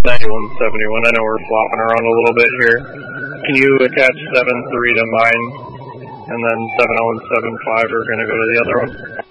9171, I know we're flopping around a little bit here. Can you attach 73 to mine, and then 7075 are going to go to the other one?